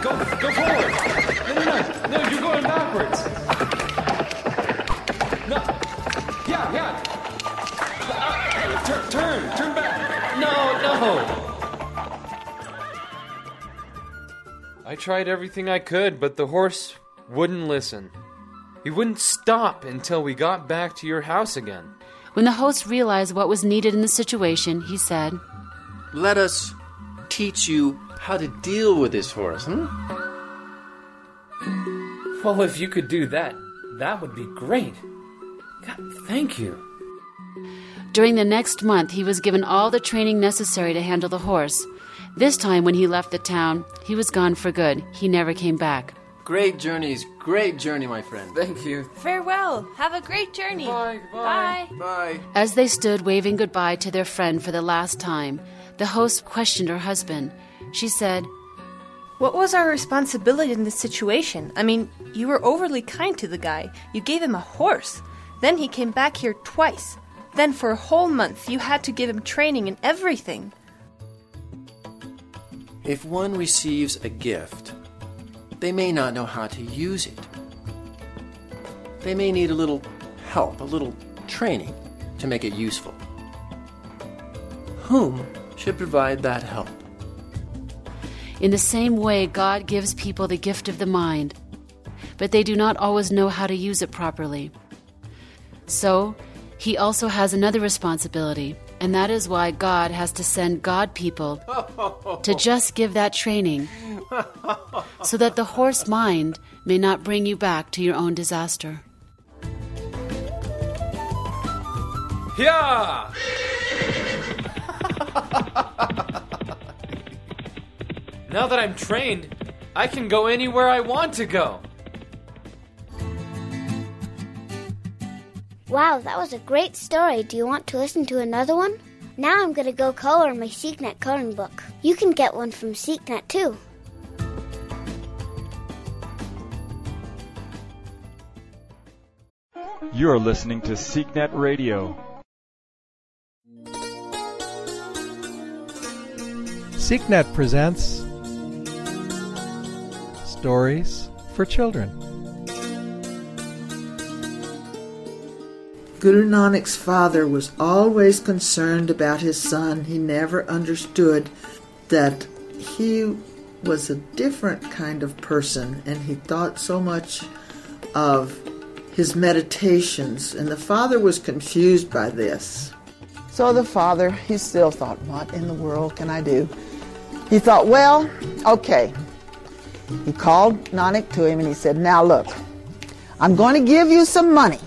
Go forward. No, you're going backwards. No. Yeah. Turn back. No. I tried everything I could, but the horse wouldn't listen. He wouldn't stop until we got back to your house again. When the host realized what was needed in the situation, he said, "Let us teach you how to deal with this horse, Well, if you could do that, that would be great. God, thank you." During the next month, he was given all the training necessary to handle the horse. This time, when he left the town, he was gone for good. He never came back. Great journey, my friend. Thank you. Farewell. Have a great journey. Bye. Bye. As they stood waving goodbye to their friend for the last time, the host questioned her husband. She said, What was our responsibility in this situation? I mean, you were overly kind to the guy. You gave him a horse. Then he came back here twice. Then for a whole month, you had to give him training and everything. If one receives a gift, they may not know how to use it. They may need a little help, a little training to make it useful. Whom should provide that help? In the same way, God gives people the gift of the mind, but they do not always know how to use it properly. So, He also has another responsibility, and that is why God has to send God people to just give that training, so that the horse mind may not bring you back to your own disaster. Yeah! Now that I'm trained, I can go anywhere I want to go. Wow, that was a great story. Do you want to listen to another one? Now I'm going to go color in my SeekNet coloring book. You can get one from SeekNet too. You're listening to SeekNet Radio. SeekNet presents Stories for Children. Guru Nanak's father was always concerned about his son. He never understood that he was a different kind of person, and he thought so much of his meditations, and the father was confused by this. So the father, he still thought, what in the world can I do? He thought, well, okay. He called Nanak to him and he said, now look, I'm going to give you some money.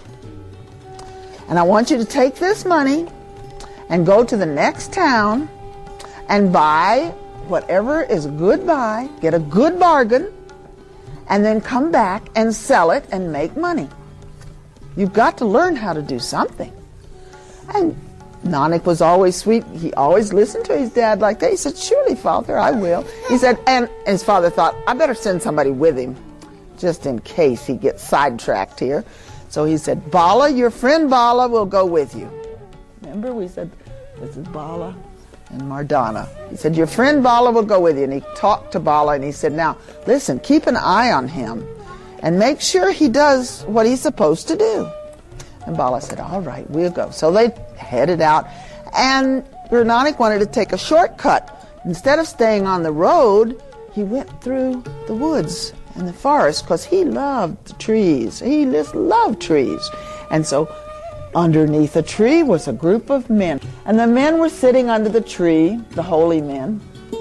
And I want you to take this money and go to the next town and buy whatever is good buy, get a good bargain, and then come back and sell it and make money. You've got to learn how to do something. And Nanak was always sweet. He always listened to his dad like that. He said, surely, Father, I will. He said, and his father thought, I better send somebody with him just in case he gets sidetracked here. So he said, Bala, your friend Bala will go with you. Remember we said, this is Bala and Mardana. He said, your friend Bala will go with you. And he talked to Bala and he said, now, listen, keep an eye on him and make sure he does what he's supposed to do. And Bala said, all right, we'll go. So they headed out. And Guru Nanak wanted to take a shortcut. Instead of staying on the road, he went through the woods and the forest because he loved the trees. He just loved trees. And so underneath a tree was a group of men. And the men were sitting under the tree, the holy men.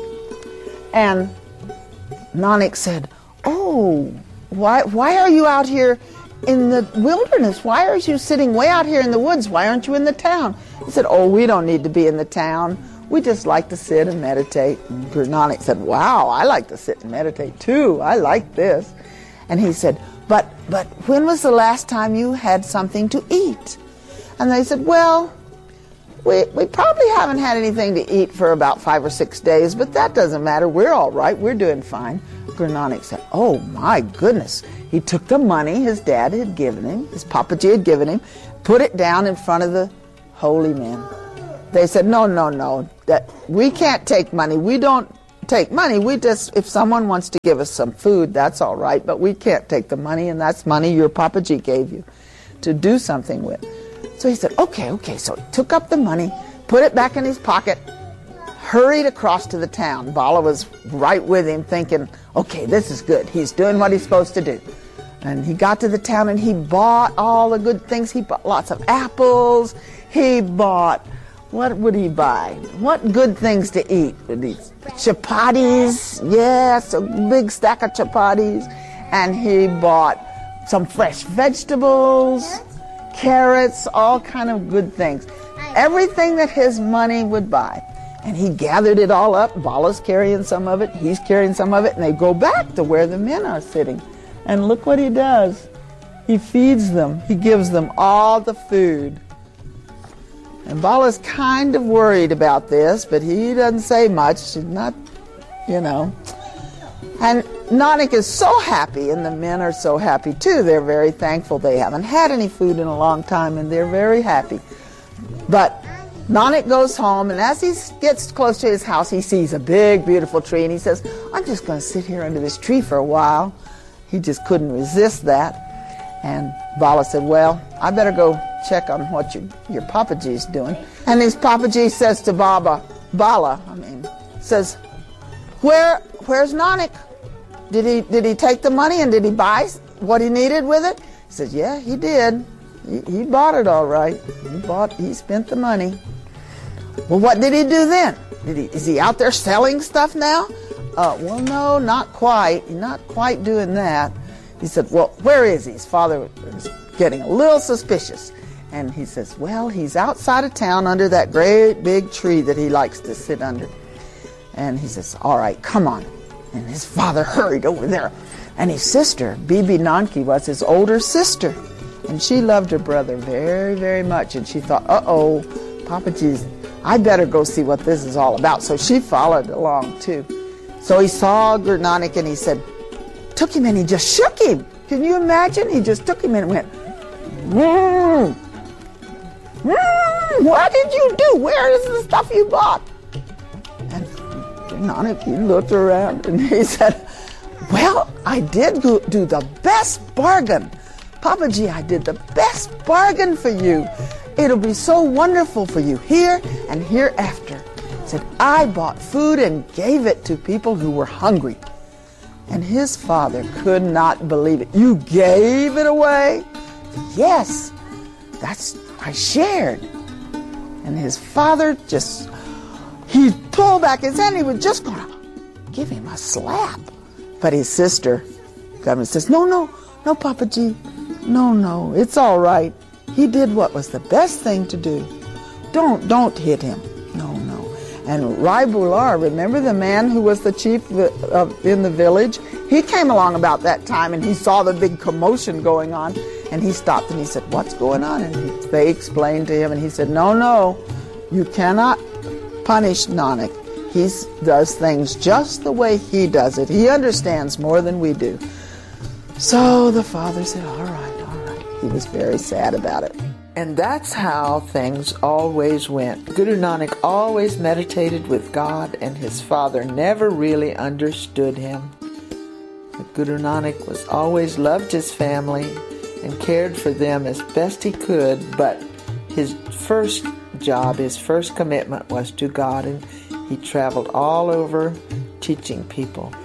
And Nanak said, oh, why are you out here in the wilderness? Why are you sitting way out here in the woods? Why aren't you in the town? He said, oh, we don't need to be in the town. We just like to sit and meditate. And Guru Nanak said, wow, I like to sit and meditate too. I like this. And he said, but when was the last time you had something to eat? And they said, well, we probably haven't had anything to eat for about 5 or 6 days, but that doesn't matter. We're all right. We're doing fine. Guru Nanak said, oh my goodness. He took the money his dad had given him, his Papaji had given him, put it down in front of the holy men. They said, no, that we can't take money. We don't take money. If someone wants to give us some food, that's all right, but we can't take the money, and that's money your Papaji gave you to do something with. So he said, okay. So he took up the money, put it back in his pocket, hurried across to the town. Bala was right with him thinking, okay, this is good. He's doing what he's supposed to do. And he got to the town and he bought all the good things. He bought lots of apples. He bought, what would he buy? What good things to eat? Chapatis, yes, a big stack of chapatis. And he bought some fresh vegetables, carrots, all kind of good things. Everything that his money would buy. And he gathered it all up. Bala's carrying some of it, he's carrying some of it, and they go back to where the men are sitting. And look what he does. He feeds them. He gives them all the food. And Bala's kind of worried about this, but he doesn't say much. He's not, And Nanak is so happy, and the men are so happy too. They're very thankful. They haven't had any food in a long time, and they're very happy. But Nanak goes home, and as he gets close to his house, he sees a big, beautiful tree, and he says, I'm just going to sit here under this tree for a while. He just couldn't resist that. And Bala said, well, I better go check on what your Papaji's doing. And his Papaji says to Bala, says, where's Nanak? Did he take the money, and did he buy what he needed with it? He says, yeah, he did. He bought it all right. He spent the money. Well, what did he do then? Is he out there selling stuff now? Well, no, not quite. He's not quite doing that. He said, well, where is he? His father was getting a little suspicious. And he says, well, he's outside of town under that great big tree that he likes to sit under. And he says, all right, come on. And his father hurried over there. And his sister, Bibi Nanki, was his older sister. And she loved her brother very, very much. And she thought, uh-oh, Papaji's, I better go see what this is all about. So she followed along, too. So he saw Guru Nanak, and he said, took him and he just shook him. Can you imagine? He just took him and went, what did you do? Where is the stuff you bought? And Guru Nanak, he looked around and he said, well, I did do the best bargain. Papaji, I did the best bargain for you. It'll be so wonderful for you here and hereafter. He said, I bought food and gave it to people who were hungry. And his father could not believe it. You gave it away? Yes, I shared. And his father he pulled back his hand. He was just going to give him a slap. But his sister says, no, Papaji. No, it's all right. He did what was the best thing to do. Don't hit him. No. And Rai Bular, remember the man who was the chief in the village? He came along about that time, and he saw the big commotion going on, and he stopped and he said, what's going on? And they explained to him, and he said, no, you cannot punish Nanak. He does things just the way he does it. He understands more than we do. So the father said, all right. He was very sad about it. And that's how things always went. Guru Nanak always meditated with God, and his father never really understood him. But Guru Nanak was always loved his family and cared for them as best he could, but his first job, his first commitment was to God, and he traveled all over teaching people.